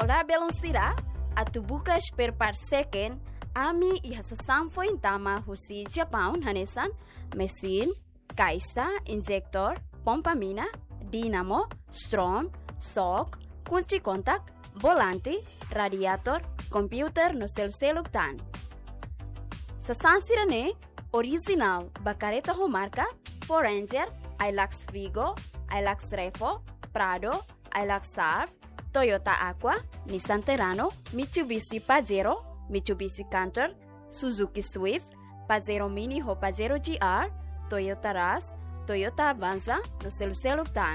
Olá, Beloncira. A tubuka spare part second. Ami ihasasam foi intama husi Japão hanesan mesin, caixa, injector, pompa mina, dinamo, strong, shock, kunci kontak, volante, radiator, computer no seluktan. Sasansira ne original bacareta marca Ford Ranger, Hilux Vigo, Hilux Revo, Prado, Hilux Surf, Toyota Aqua, Nissan Terrano, Mitsubishi Pajero, Mitsubishi Canter, Suzuki Swift, Pajero Mini ou Pajero GR, Toyota Rush, Toyota Avanza no seluktan.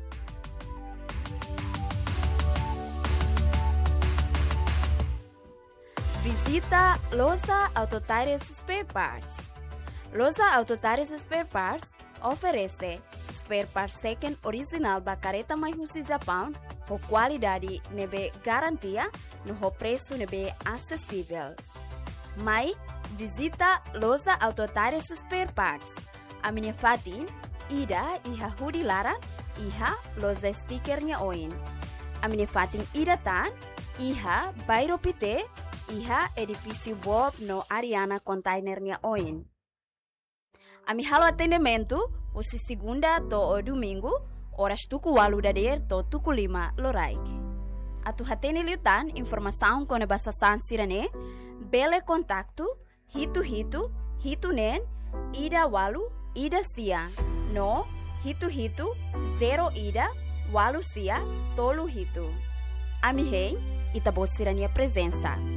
Visita Loja Autotires Spare Parts. Loja Autotires Spare Parts oferece spare parts second original bacareta mais no Japão, com qualidade nebe garantia no preço nebe acessível. Mas visita Loja Autotires Spare Parts. A minha fatin ida iha hudilaran iha loja stickernya oin. A minha fatin ida tan iha bairro pite iha edifício Bob no Ariana containernya oin. Ami halo atendimento, usi segunda to o domingo, horas tuku 8 to tuku 5 loraik. Atu hatene liutan informação com a basa sansirane, bele contacto, hitu nen, ida walu, ida sia, no, hitu, 0 ida, walu sia, tolu hitu. Ami hei, itabosirania presença.